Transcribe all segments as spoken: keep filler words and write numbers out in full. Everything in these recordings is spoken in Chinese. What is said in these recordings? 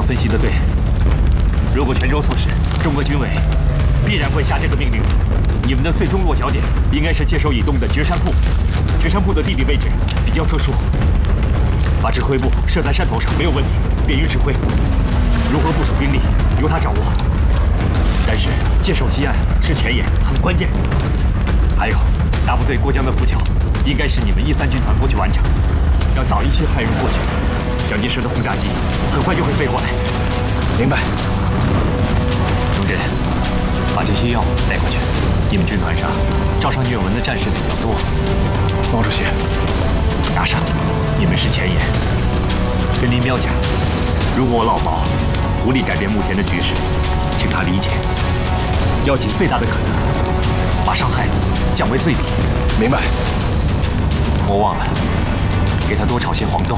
分析的对。如果泉州刺史中革军委必然会下这个命令，你们的最终落脚点应该是界首以东的绝山铺。绝山铺的地理位置比较特殊，把指挥部设在山头上没有问题，便于指挥。如何部署兵力，由他掌握。但是界首西岸是前沿，很关键。还有大部队过江的浮桥，应该是你们一三军团过去完成，要早一些派人过去。蒋介石的轰炸机很快就会飞过来。 明白。 荣臻，把这些药带过去。你们军团上招上岳文的战士比较多。 毛主席， 拿上。你们是前沿。跟林彪讲，如果我老毛无力改变目前的局势，请他理解，要尽最大的可能把伤害降为最低。 明白。 莫忘了给他多炒些黄豆。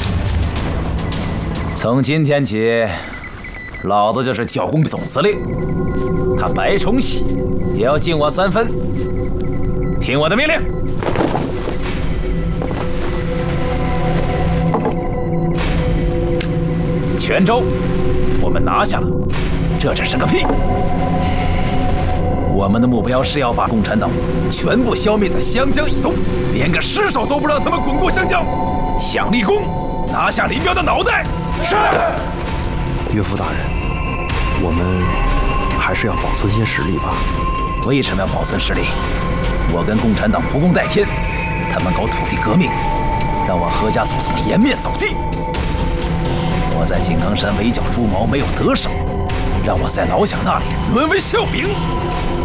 从今天起，老子就是剿共总司令，他白崇禧也要敬我三分。听我的命令。泉州，我们拿下了，这只是个屁。我们的目标是要把共产党全部消灭在湘江以东，连个尸首都不让他们滚过湘江。想立功，拿下林彪的脑袋。是。 岳父大人，我们还是要保存些实力吧。 为什么要保存实力？我跟共产党不共戴天，他们搞土地革命，让我何家祖宗颜面扫地。我在井冈山围剿朱毛没有得手，让我在老蒋那里沦为笑柄。